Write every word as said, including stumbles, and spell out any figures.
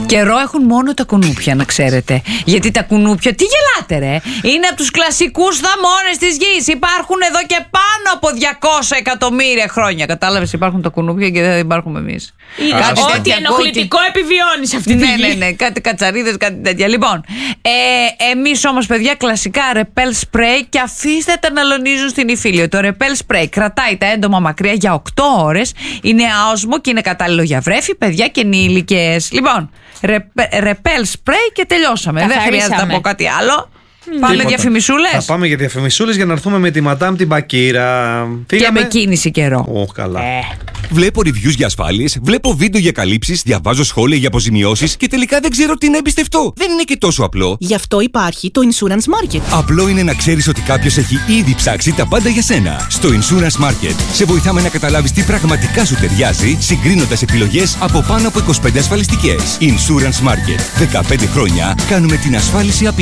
Καιρό έχουν μόνο τα κουνούπια, να ξέρετε. Γιατί τα κουνούπια, τι γελάτε ρε, είναι από τους κλασικούς θαμώνες της γης. Υπάρχουν εδώ και πάνω από διακόσια εκατομμύρια χρόνια. Κατάλαβες, υπάρχουν τα κουνούπια και δεν υπάρχουμε εμείς. Ό,τι ενοχλητικό επιβιώνει σε αυτή τη ναι, γη. ναι, ναι, κάτι κατσαρίδες, κάτι τέτοια. Λοιπόν, ε, εμείς όμως παιδιά κλασικά ρεπέλ σπρέι και αφήστε τα να λονίζουν στην Ιφίλιο. Το ρεπέλ σπρέι κρατάει τα έντομα μακριά για οκτώ ώρες. Είναι άοσμο και είναι κατάλληλο για βρέφη, παιδιά και ενήλικες. Λοιπόν, ρεπέλ σπρέι και τελειώσαμε. Δεν χρειάζεται να πω κάτι άλλο. Πάμε Τίποτα. Διαφημισούλες. Θα πάμε για διαφημισούλες για να έρθουμε με τη Μαντάμ την Μπακύρα. Φύγαμε. Και με κίνηση καιρό. Ω, καλά. Ε. Βλέπω reviews για ασφάλειες, βλέπω βίντεο για καλύψεις, διαβάζω σχόλια για αποζημιώσεις και τελικά δεν ξέρω τι να εμπιστευτώ. Δεν είναι και τόσο απλό. Γι' αυτό υπάρχει το Insurance Market. Απλό είναι να ξέρεις ότι κάποιος έχει ήδη ψάξει τα πάντα για σένα. Στο Insurance Market σε βοηθάμε να καταλάβεις τι πραγματικά σου ταιριάζει, συγκρίνοντας επιλογές από πάνω από είκοσι πέντε ασφαλιστικές. Insurance Market. δεκαπέντε χρόνια κάνουμε την ασφάλιση απλή.